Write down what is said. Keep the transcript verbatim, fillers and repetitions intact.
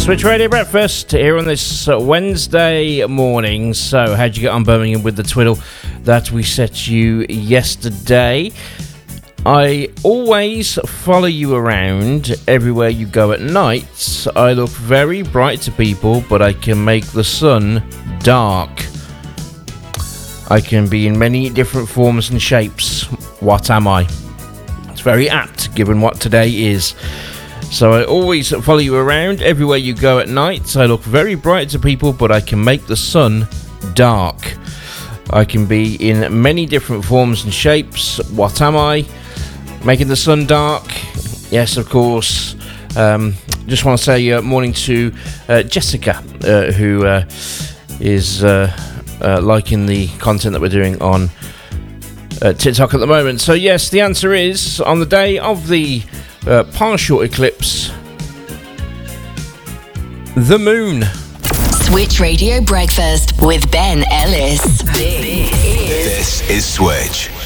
Switch Radio Breakfast here on this uh, Wednesday morning. So, how'd you get on, Birmingham, with the twiddle that we set you yesterday? I always follow you around everywhere you go at night. I look very bright to people, but I can make the sun dark. I can be in many different forms and shapes. What am I? It's very apt, given what today is. So I always follow you around everywhere you go at night. I look very bright to people, but I can make the sun dark. I can be in many different forms and shapes. What am I? Making the sun dark. Yes, of course. Um, just want to say uh, morning to uh, Jessica, uh, who uh, is uh, uh, liking the content that we're doing on uh, TikTok at the moment. So yes, the answer is on the day of the Uh, partial eclipse, the moon. Switch Radio Breakfast with Ben Ellis. This is Switch.